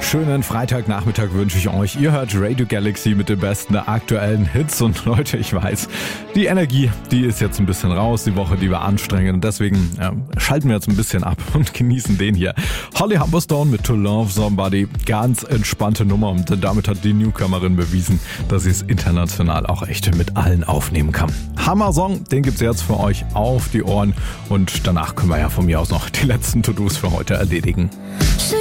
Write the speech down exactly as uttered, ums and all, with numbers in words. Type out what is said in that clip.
schönen Freitagnachmittag wünsche ich euch. Ihr hört Radio Galaxy mit den besten aktuellen Hits. Und Leute, ich weiß, die Energie, die ist jetzt ein bisschen raus. Die Woche, die war anstrengend. Und deswegen ja, schalten wir jetzt ein bisschen ab und genießen den hier. Holly Humberstone mit To Love Somebody. Ganz entspannte Nummer. Und damit hat die Newcomerin bewiesen, dass sie es international auch echt mit allen aufnehmen kann. Hammer-Song, den gibt's jetzt für euch auf die Ohren. Und danach können wir ja von mir aus noch die letzten To-Dos für heute erledigen.